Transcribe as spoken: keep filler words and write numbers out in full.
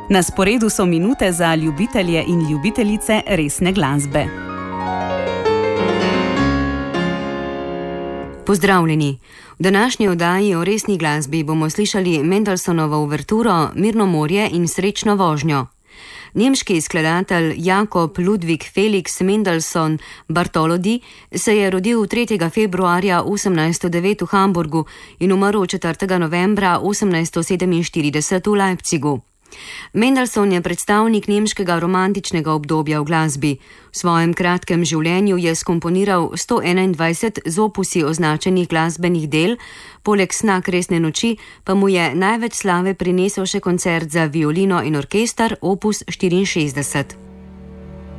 Na sporedu so minute za ljubitelje in ljubiteljice resne glasbe. Pozdravljeni! V današnji oddaji o resni glasbi bomo slišali Mendelsonovo uverturo Mirno morje in srečno vožnjo. Nemški skladatelj Jakob Ludwig Felix Mendelssohn Bartholdy se je rodil tretjega februarja osemnajststo devet v Hamburgu in umrl četrtega novembra osemnajststo sedeminštirideset v Leipzigu. Mendelssohn je predstavnik nemškega romantičnega obdobja v glasbi. V svojem kratkem življenju je skomponiral sto enaindvajset z opusi označenih glasbenih del, poleg Sna kresne noči pa mu je največ slave prinesel še koncert za violino in orkester opus štiriinšestdeset.